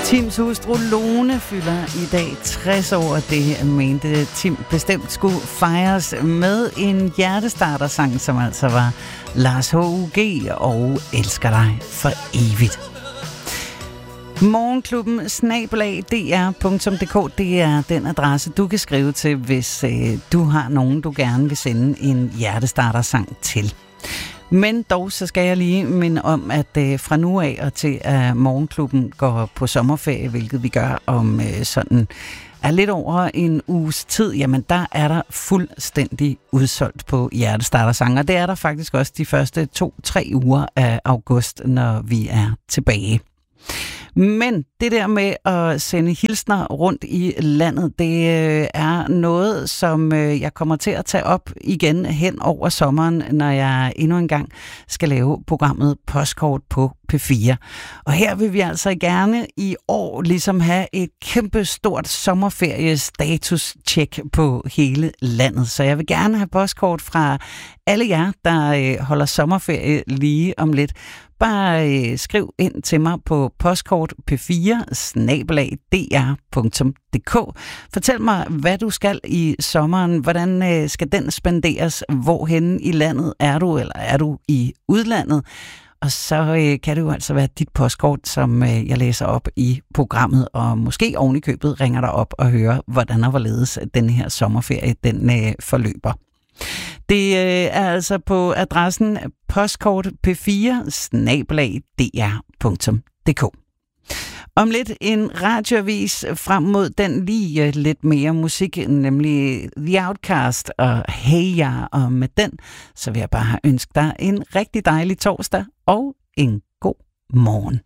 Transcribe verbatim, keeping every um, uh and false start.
Tims hustru Lone fylder i dag tres år, og det mente Tim bestemt skulle fejres med en hjertestartersang, som altså var Lars H U G og Elsker dig for evigt. Morgenklubben snabel-a d r punktum d k, det er den adresse, du kan skrive til, hvis øh, du har nogen, du gerne vil sende en hjertestartersang til. Men dog så skal jeg lige minde om, at øh, fra nu af og til at Morgenklubben går på sommerferie, hvilket vi gør om øh, sådan er lidt over en uges tid, jamen der er der fuldstændig udsolgt på hjertestartersanger. Det er der faktisk også de første to-tre uger af august, når vi er tilbage. Men det der med at sende hilsner rundt i landet, det er noget, som jeg kommer til at tage op igen hen over sommeren, når jeg endnu en gang skal lave programmet Postkort på P fire. Og her vil vi altså gerne i år ligesom have et kæmpe stort sommerferie-status-check på hele landet. Så jeg vil gerne have postkort fra alle jer, der holder sommerferie lige om lidt. Bare øh, skriv ind til mig på postkort p fire snabel-a d r punktum d k. Fortæl mig, hvad du skal i sommeren. Hvordan øh, skal den spenderes? Hvorhenne i landet er du, eller er du i udlandet? Og så øh, kan det jo altså være dit postkort, som øh, jeg læser op i programmet, og måske oven i købet ringer dig op og hører, hvordan og hvorledes den her sommerferie den øh, forløber. Det er altså på adressen postkort p fire snabel-a d r punktum d k. Om lidt en radioavis frem mod den lige lidt mere musik, nemlig The Outcast og Hey Ya. Og med den, så vil jeg bare ønske dig en rigtig dejlig torsdag og en god morgen.